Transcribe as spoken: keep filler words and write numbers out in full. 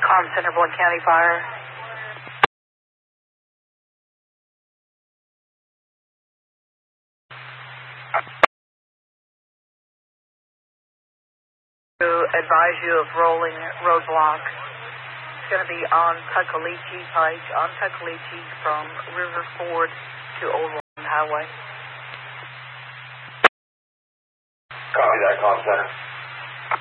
Com Center, Blount County Fire. To advise you of rolling roadblock. It's going to be on Tuckaleechee Pike, on Tuckaleechee from River Ford to Old Line Highway. Copy that, Com Center.